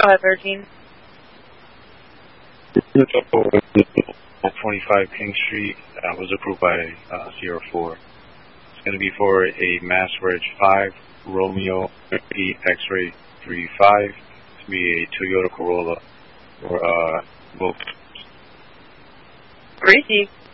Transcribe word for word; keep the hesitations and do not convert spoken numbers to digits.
ahead, thirteen. twenty-five King Street uh, was approved by uh, Sierra four. It's going to be for a Mass Reg five Romeo E X-Ray three five. It's going to be a Toyota Corolla or uh, both. Receive.